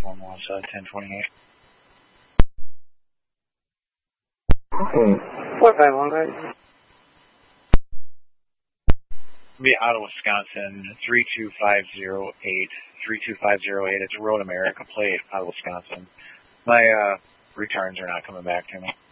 One was 1028. Okay. 451, guys. Be out of Wisconsin, 32508. 32508. It's Road America plate out of Wisconsin. My returns are not coming back to me.